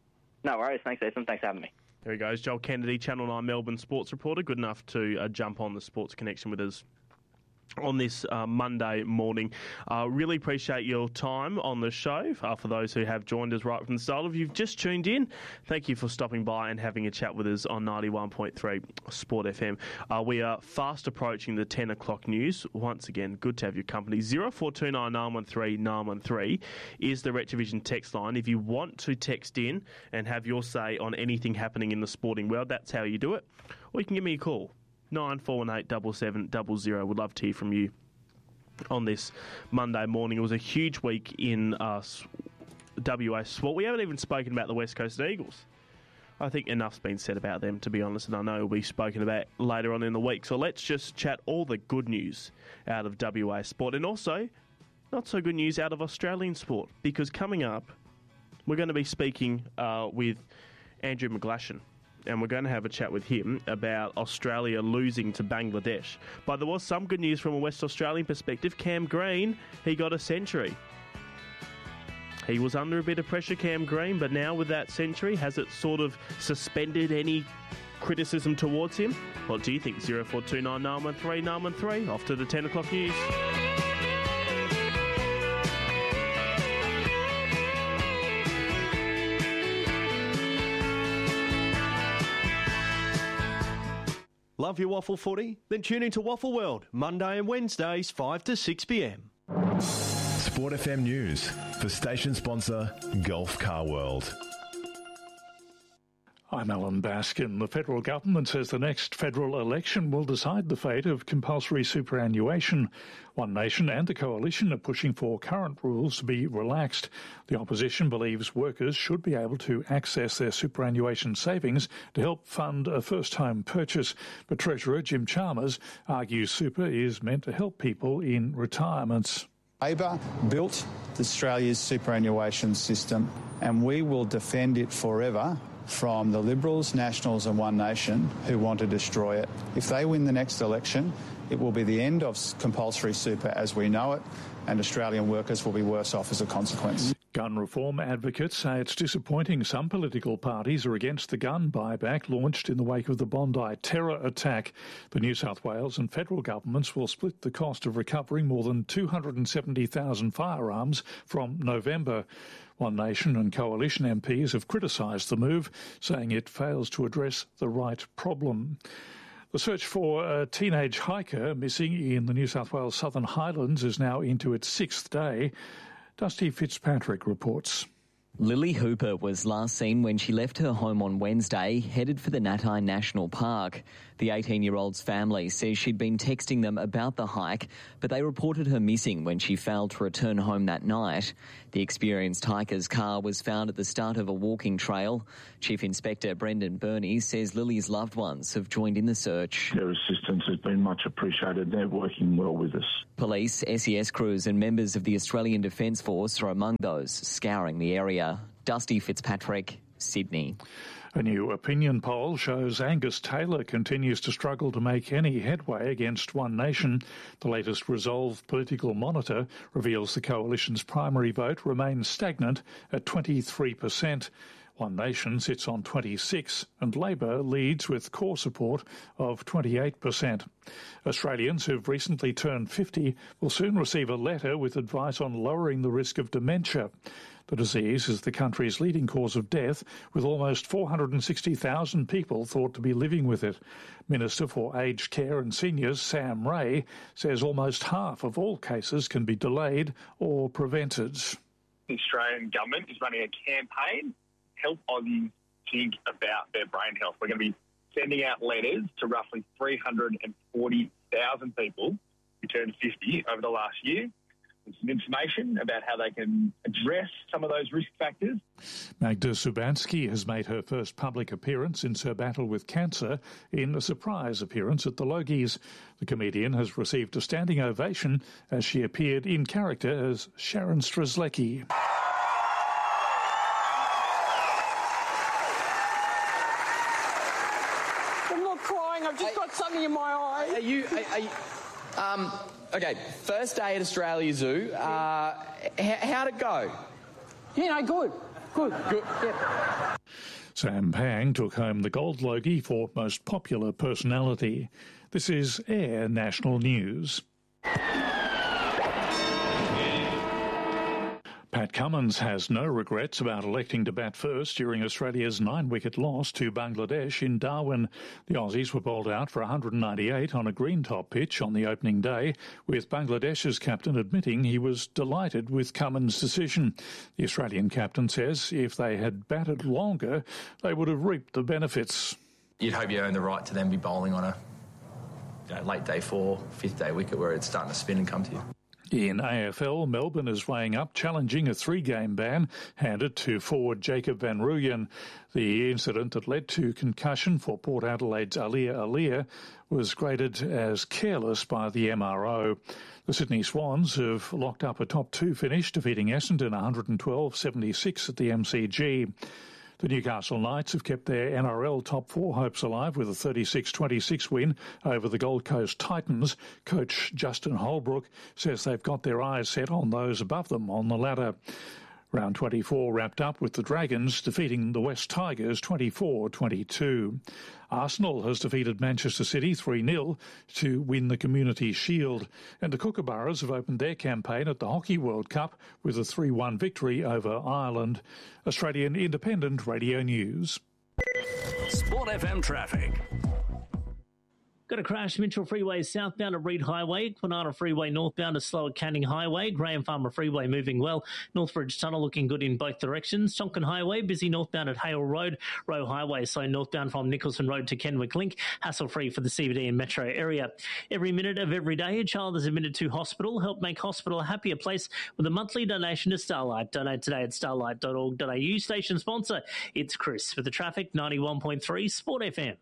No worries. Thanks, Ethan. Thanks for having me. There he goes, Joel Kennedy, Channel nine Melbourne sports reporter. Good enough to uh, jump on the Sports Connection with us on this uh, Monday morning. Uh, really appreciate your time on the show. Uh, for those who have joined us right from the start, if you've just tuned in, thank you for stopping by and having a chat with us on ninety-one point three Sport F M. Uh, we are fast approaching the ten o'clock news. Once again, good to have your company. zero four two nine nine one three nine one three is the Retrovision text line. If you want to text in and have your say on anything happening in the sporting world, that's how you do it. Or you can give me a call. nine four one eight seven seven zero zero. Would love to hear from you on this Monday morning. It was a huge week in uh, W A sport. We haven't even spoken about the West Coast Eagles. I think enough's been said about them, to be honest, and I know will be spoken about later on in the week. So let's just chat all the good news out of W A sport, and also not so good news out of Australian sport, because coming up we're going to be speaking uh, with Andrew McGlashan. And we're going to have a chat with him about Australia losing to Bangladesh. But there was some good news from a West Australian perspective. Cam Green, he got a century. He was under a bit of pressure, Cam Green, but now with that century, has it sort of suspended any criticism towards him? What do you think? zero four two nine nine one three nine one three. Off to the ten o'clock news. Love your waffle footy? Then tune into Waffle World, Monday and Wednesdays, five to six p.m. Sport F M News for station sponsor Gulf Car World. I'm Alan Baskin. The federal government says the next federal election will decide the fate of compulsory superannuation. One Nation and the Coalition are pushing for current rules to be relaxed. The opposition believes workers should be able to access their superannuation savings to help fund a first home purchase. But Treasurer Jim Chalmers argues super is meant to help people in retirements. Labor built Australia's superannuation system, and we will defend it forever from the Liberals, Nationals and One Nation who want to destroy it. If they win the next election, it will be the end of compulsory super as we know it, and Australian workers will be worse off as a consequence. Gun reform advocates say it's disappointing some political parties are against the gun buyback launched in the wake of the Bondi terror attack. The New South Wales and federal governments will split the cost of recovering more than two hundred seventy thousand firearms from November. One Nation and Coalition M Ps have criticised the move, saying it fails to address the right problem. The search for a teenage hiker missing in the New South Wales Southern Highlands is now into its sixth day. Dusty Fitzpatrick reports. Lily Hooper was last seen when she left her home on Wednesday, headed for the Natai National Park. The eighteen-year-old's family says she'd been texting them about the hike, but they reported her missing when she failed to return home that night. The experienced hiker's car was found at the start of a walking trail. Chief Inspector Brendan Burney says Lily's loved ones have joined in the search. Their assistance has been much appreciated. They're working well with us. Police, S E S crews and members of the Australian Defence Force are among those scouring the area. Dusty Fitzpatrick, Sydney. A new opinion poll shows Angus Taylor continues to struggle to make any headway against One Nation. The latest Resolve Political Monitor reveals the coalition's primary vote remains stagnant at twenty-three percent. One Nation sits on twenty-six and Labor leads with core support of twenty-eight percent. Australians who've recently turned fifty will soon receive a letter with advice on lowering the risk of dementia. The disease is the country's leading cause of death, with almost four hundred sixty thousand people thought to be living with it. Minister for Aged Care and Seniors, Sam Ray, says almost half of all cases can be delayed or prevented. The Australian government is running a campaign to help Aussies think about their brain health. We're going to be sending out letters to roughly three hundred forty thousand people who turned fifty over the last year. Some information about how they can address some of those risk factors. Magda Szubanski has made her first public appearance since her battle with cancer in a surprise appearance at the Logies. The comedian has received a standing ovation as she appeared in character as Sharon Strzelecki. I'm not crying, I've just got something in my eye. Are you... Are, are you um... Okay, first day at Australia Zoo. Uh, h- how'd it go? Yeah, no, good. Good. Good. Yep. Sam Pang took home the Gold Logie for Most Popular Personality. This is Air National News. Pat Cummins has no regrets about electing to bat first during Australia's nine-wicket loss to Bangladesh in Darwin. The Aussies were bowled out for one hundred ninety-eight on a green-top pitch on the opening day, with Bangladesh's captain admitting he was delighted with Cummins' decision. The Australian captain says if they had batted longer, they would have reaped the benefits. You'd hope you earn the right to then be bowling on a you know, late day four, fifth day wicket where it's starting to spin and come to you. In A F L, Melbourne is weighing up challenging a three-game ban handed to forward Jacob van Rooyen. The incident that led to concussion for Port Adelaide's Alia Alia was graded as careless by the M R O. The Sydney Swans have locked up a top two finish, defeating Essendon one hundred twelve seventy-six at the M C G. The Newcastle Knights have kept their N R L top four hopes alive with a thirty-six twenty-six win over the Gold Coast Titans. Coach Justin Holbrook says they've got their eyes set on those above them on the ladder. Round twenty-four wrapped up with the Dragons defeating the West Tigers twenty-four twenty-two. Arsenal has defeated Manchester City three nil to win the Community Shield, and the Kookaburras have opened their campaign at the Hockey World Cup with a three one victory over Ireland. Australian Independent Radio News. Sport F M traffic. Got a crash, Mitchell Freeway southbound at Reed Highway, Kwinana Freeway northbound to slow at Canning Highway, Graham Farmer Freeway moving well, Northbridge Tunnel looking good in both directions, Tonkin Highway busy northbound at Hale Road, Roe Highway slow northbound from Nicholson Road to Kenwick Link, hassle-free for the C B D and metro area. Every minute of every day, a child is admitted to hospital. Help make hospital a happier place with a monthly donation to Starlight. Donate today at starlight dot org dot a u. Station sponsor, it's Chris for the traffic, ninety-one point three Sport F M.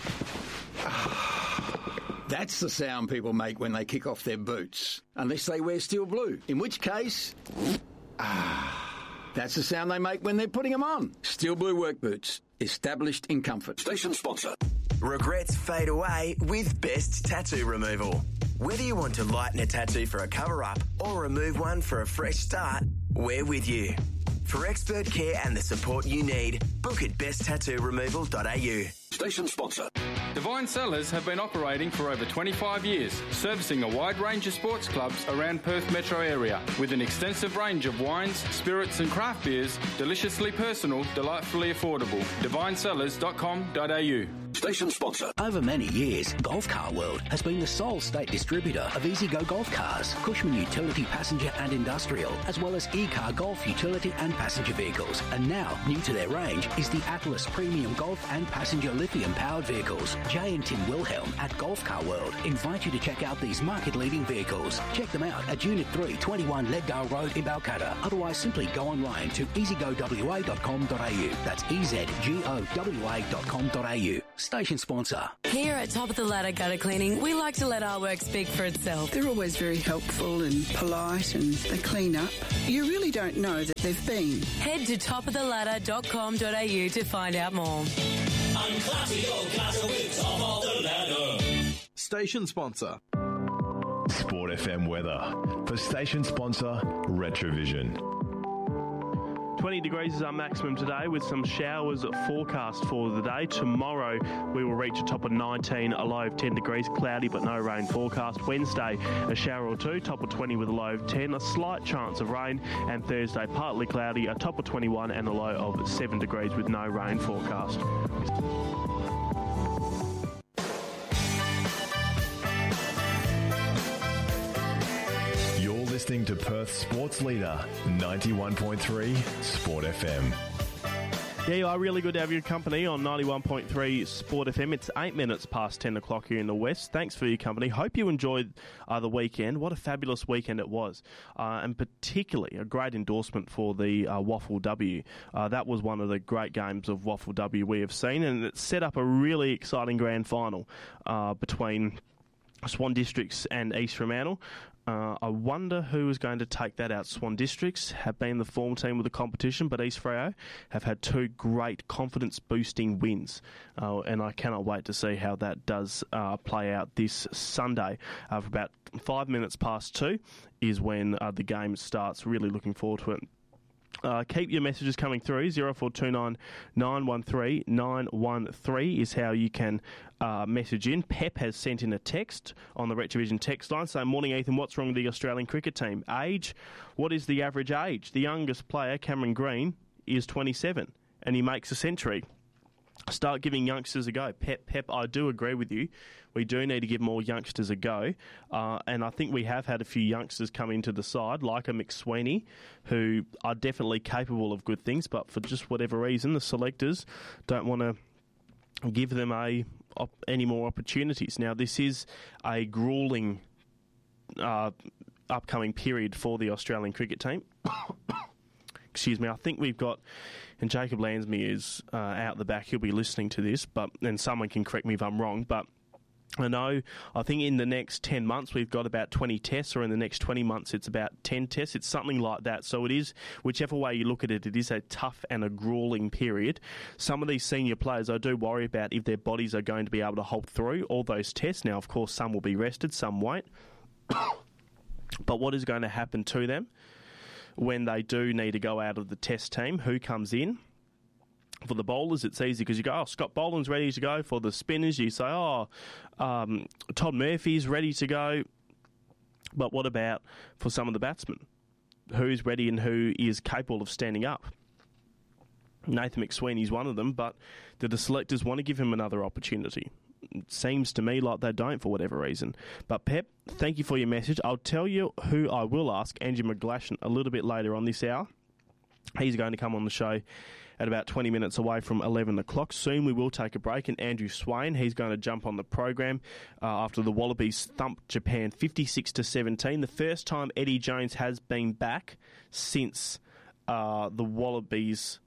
That's the sound people make when they kick off their boots, unless they wear steel blue, in which case, ah, that's the sound they make when they're putting them on. Steel blue work boots, established in comfort. Station sponsor. Regrets fade away with Best Tattoo Removal. Whether you want to lighten a tattoo for a cover-up or remove one for a fresh start, we're with you. For expert care and the support you need, book at best tattoo removal dot a u. Station sponsor. Divine Cellars have been operating for over twenty-five years, servicing a wide range of sports clubs around Perth metro area with an extensive range of wines, spirits and craft beers, deliciously personal, delightfully affordable. divine cellars dot com dot a u. Station sponsor. Over many years, Golf Car World has been the sole state distributor of EasyGo golf cars, Cushman utility passenger and industrial, as well as E-Car Golf utility and passenger vehicles. And now, new to their range is the Atlas Premium Golf and Passenger Lithium-powered vehicles. Jay and Tim Wilhelm at Golf Car World invite you to check out these market-leading vehicles. Check them out at Unit three, twenty-one Leadale Road in Balcatta. Otherwise, simply go online to easy go w a dot com dot a u. That's e z g o w a dot com dot a u. Station sponsor. Here at Top of the Ladder Gutter Cleaning, we like to let our work speak for itself. They're always very helpful and polite, and they clean up. You really don't know that they've been. Head to top of the ladder dot com dot a u to find out more. Unclassy your gutter with Top of the Ladder. Station sponsor. Sport F M weather for station sponsor Retrovision. twenty degrees is our maximum today with some showers forecast for the day. Tomorrow we will reach a top of nineteen, a low of ten degrees, cloudy but no rain forecast. Wednesday a shower or two, top of twenty with a low of ten, a slight chance of rain. And Thursday partly cloudy, a top of twenty-one and a low of seven degrees with no rain forecast. Listening to Perth Sports Leader, ninety-one point three Sport F M. Yeah, you are really good to have your company on ninety-one point three Sport F M. It's eight minutes past ten o'clock here in the West. Thanks for your company. Hope you enjoyed uh, the weekend. What a fabulous weekend it was. Uh, and particularly a great endorsement for the uh, Waffle W. Uh, that was one of the great games of Waffle W we have seen, and it set up a really exciting grand final uh, between Swan Districts and East Fremantle. Uh, I wonder who is going to take that out. Swan Districts have been the form team of the competition, but East Freo have had two great confidence-boosting wins, uh, and I cannot wait to see how that does uh, play out this Sunday. Uh, for about five minutes past two is when uh, the game starts. Really looking forward to it. Uh, keep your messages coming through. zero four two nine, nine one three, nine one three is how you can uh, message in. Pep has sent in a text on the Retrovision text line saying, "Morning, Ethan. What's wrong with the Australian cricket team? Age? What is the average age? The youngest player, Cameron Green, is twenty-seven, and he makes a century. Start giving youngsters a go." Pep, Pep, I do agree with you. We do need to give more youngsters a go. Uh, and I think we have had a few youngsters come into the side, like a McSweeney, who are definitely capable of good things, but for just whatever reason, the selectors don't want to give them a op, any more opportunities. Now, this is a gruelling uh, upcoming period for the Australian cricket team. Excuse me, I think we've got, and Jacob Lansby is uh, out the back, he'll be listening to this, but and someone can correct me if I'm wrong, but I know, I think in the next ten months we've got about twenty tests, or in the next twenty months it's about ten tests. It's something like that. So it is, whichever way you look at it, it is a tough and a gruelling period. Some of these senior players I do worry about if their bodies are going to be able to hold through all those tests. Now, of course, some will be rested, some won't. But what is going to happen to them when they do need to go out of the test team? Who comes in? For the bowlers, it's easy because you go, oh, Scott Boland's ready to go. For the spinners, you say, oh, um, Todd Murphy's ready to go. But what about for some of the batsmen? Who's ready and who is capable of standing up? Nathan McSweeney's one of them, but do the selectors want to give him another opportunity? It seems to me like they don't for whatever reason. But Pep, thank you for your message. I'll tell you who I will ask, Andrew McGlashan, a little bit later on this hour. He's going to come on the show at about twenty minutes away from eleven o'clock. Soon we will take a break, and Andrew Swain, he's going to jump on the program uh, after the Wallabies thumped Japan fifty-six to seventeen. The first time Eddie Jones has been back since uh, the Wallabies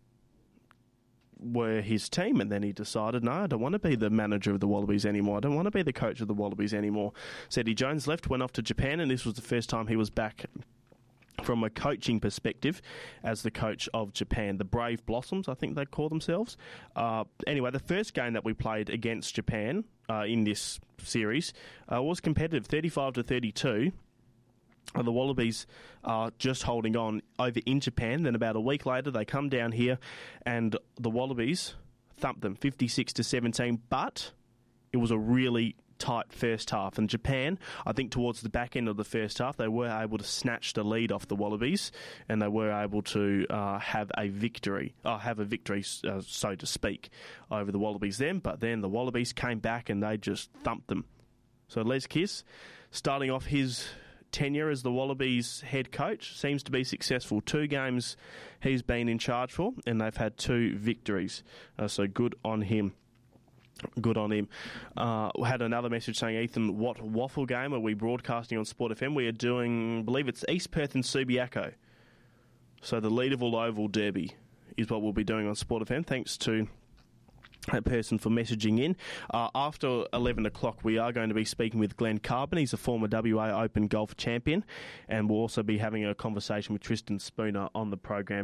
were his team, and then he decided, no, I don't want to be the manager of the Wallabies anymore. I don't want to be the coach of the Wallabies anymore. So Eddie Jones left, went off to Japan, and this was the first time he was back from a coaching perspective as the coach of Japan. The Brave Blossoms, I think they call themselves. Uh, anyway, the first game that we played against Japan uh, in this series uh, was competitive, thirty-five to thirty-two. Uh, the Wallabies are just holding on over in Japan. Then about a week later, they come down here and the Wallabies thumped them fifty-six to seventeen. But it was a really tight first half. And Japan, I think towards the back end of the first half, they were able to snatch the lead off the Wallabies and they were able to uh, have a victory, uh, have a victory, uh, so to speak, over the Wallabies then. But then the Wallabies came back and they just thumped them. So Les Kiss, starting off his tenure as the Wallabies head coach, seems to be successful. Two games he's been in charge for, and they've had two victories. Uh, so good on him. Good on him. Uh, we had another message saying, Ethan, what waffle game are we broadcasting on Sport F M? We are doing, I believe it's East Perth and Subiaco. So the Leederville Oval Derby is what we'll be doing on Sport F M. Thanks to that person for messaging in. Uh, after eleven o'clock, we are going to be speaking with Glenn Carbon. He's a former W A Open golf champion, and we'll also be having a conversation with Tristan Spooner on the program.